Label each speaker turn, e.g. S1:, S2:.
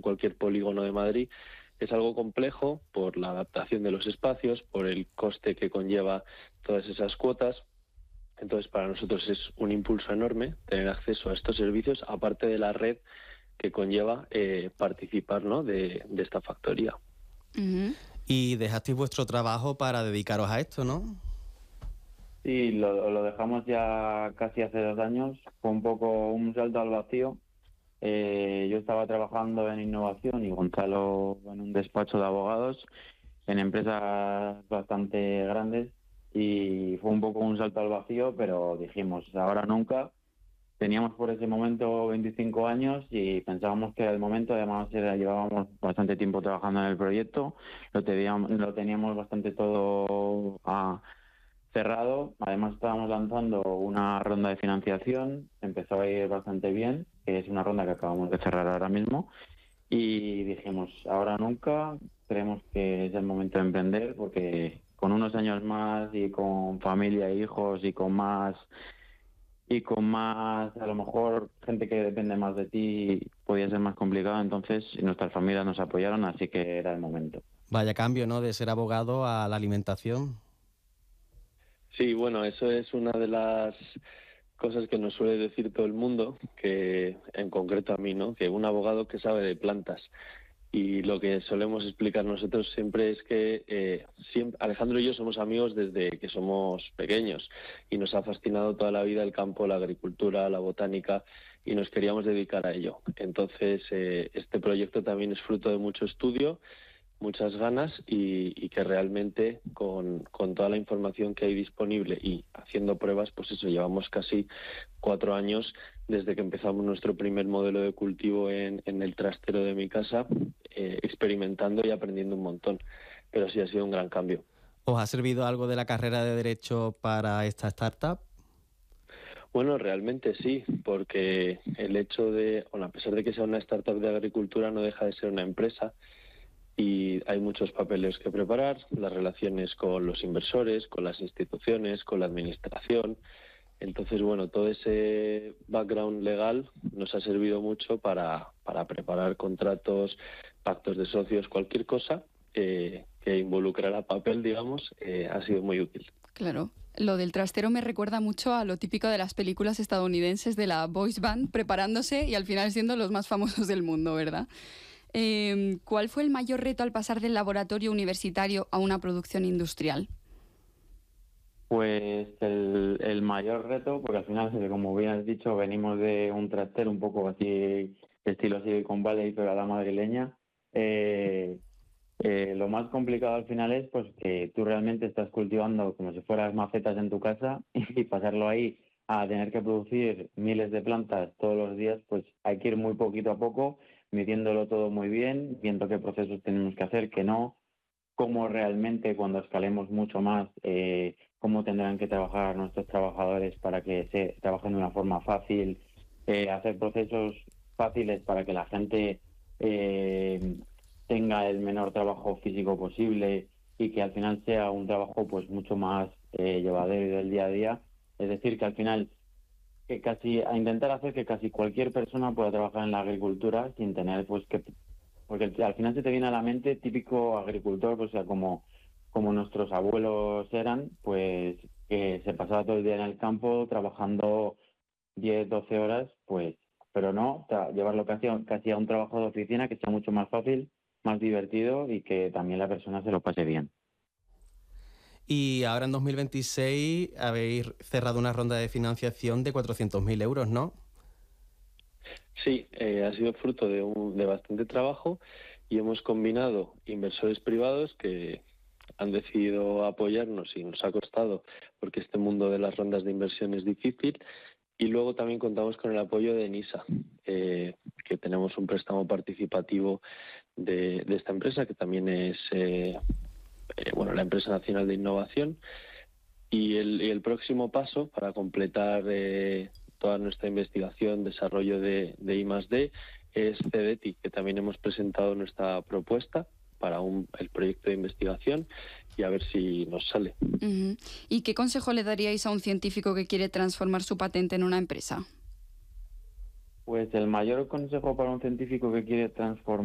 S1: cualquier polígono de Madrid. Es algo complejo por la adaptación de los espacios, por el coste que conlleva todas esas cuotas. Entonces, para nosotros es un impulso enorme tener acceso a estos servicios, aparte de la red que conlleva participar, ¿no?, de esta factoría.
S2: Uh-huh. Y dejasteis vuestro trabajo para dedicaros a esto, ¿no?
S3: Sí, lo dejamos ya casi hace 2 años. Fue un poco un salto al vacío. Yo estaba trabajando en innovación y Gonzalo en un despacho de abogados en empresas bastante grandes, y fue un poco un salto al vacío, pero dijimos, ahora o nunca. Teníamos por ese momento 25 años y pensábamos que era el momento. Además llevábamos bastante tiempo trabajando en el proyecto, lo teníamos bastante todo cerrado. Además estábamos lanzando una ronda de financiación, empezó a ir bastante bien, que es una ronda que acabamos de cerrar ahora mismo, y dijimos, ahora o nunca. Creemos que es el momento de emprender, porque con unos años más y con familia e hijos y con más, a lo mejor, gente que depende más de ti, podía ser más complicado. Entonces nuestras familias nos apoyaron, así que era el momento.
S2: Vaya cambio, ¿no?, de ser abogado a la alimentación.
S1: Sí, bueno, eso es una de las cosas que nos suele decir todo el mundo, que en concreto a mí, ¿no?, que un abogado que sabe de plantas. Y lo que solemos explicar nosotros siempre es que Alejandro y yo somos amigos desde que somos pequeños y nos ha fascinado toda la vida el campo, la agricultura, la botánica, y nos queríamos dedicar a ello. Entonces, este proyecto también es fruto de mucho estudio, muchas ganas, y que realmente con toda la información que hay disponible y haciendo pruebas, pues eso, llevamos casi 4 años desde que empezamos nuestro primer modelo de cultivo en el trastero de mi casa, experimentando y aprendiendo un montón, pero sí ha sido un gran cambio.
S2: ¿Os ha servido algo de la carrera de Derecho para esta startup?
S1: Bueno, realmente sí, porque el hecho de, bueno, a pesar de que sea una startup de agricultura, no deja de ser una empresa, y hay muchos papeles que preparar, las relaciones con los inversores, con las instituciones, con la administración. Entonces, bueno, todo ese background legal nos ha servido mucho para preparar contratos, pactos de socios, cualquier cosa que involucrara papel, digamos, ha sido muy útil.
S4: Claro. Lo del trastero me recuerda mucho a lo típico de las películas estadounidenses de la boys band preparándose y al final siendo los más famosos del mundo, ¿verdad? ¿Cuál fue el mayor reto al pasar del laboratorio universitario a una producción industrial?
S3: Pues el mayor reto, porque al final, como bien has dicho, venimos de un trastero un poco así, estilo Silicon Valley, pero a la madrileña. Lo más complicado al final es pues que tú realmente estás cultivando como si fueras macetas en tu casa, y pasarlo ahí a tener que producir miles de plantas todos los días, pues hay que ir muy poquito a poco, midiéndolo todo muy bien, viendo qué procesos tenemos que hacer, qué no, cómo realmente cuando escalemos mucho más, cómo tendrán que trabajar nuestros trabajadores para que se trabajen de una forma fácil, hacer procesos fáciles para que la gente tenga el menor trabajo físico posible y que al final sea un trabajo pues mucho más llevadero y del día a día. Es decir, que al final a intentar hacer que casi cualquier persona pueda trabajar en la agricultura sin tener pues que, porque al final se te viene a la mente típico agricultor, pues, o sea, como nuestros abuelos eran, pues que se pasaba todo el día en el campo trabajando 10, 12 horas, pues, pero no, llevarlo casi a un trabajo de oficina que sea mucho más fácil, más divertido y que también la persona se lo pase bien.
S2: Y ahora en 2026 habéis cerrado una ronda de financiación de 400.000 euros, ¿no?
S1: Sí, ha sido fruto de bastante trabajo, y hemos combinado inversores privados que han decidido apoyarnos, y nos ha costado porque este mundo de las rondas de inversión es difícil, y luego también contamos con el apoyo de NISA, que tenemos un préstamo participativo de esta empresa, que también es la empresa nacional de innovación, y el próximo paso para completar toda nuestra investigación, desarrollo de I+D, es CEDETI, que también hemos presentado nuestra propuesta para el proyecto de investigación, y a ver si nos sale.
S4: Uh-huh. ¿Y qué consejo le daríais a un científico que quiere transformar su patente en una empresa?
S3: Pues el mayor consejo para un científico que quiere transformar